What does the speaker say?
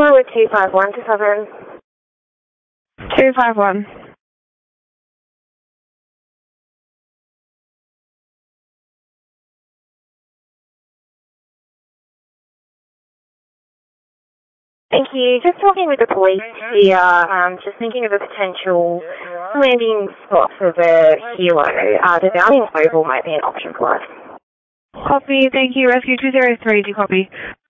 Echo with 25127. 251. Thank you. Just talking with the police here, just thinking of a potential landing spot for the Hilo. The Downings Oval might be an option for us. Copy, thank you. Rescue 203, do you copy?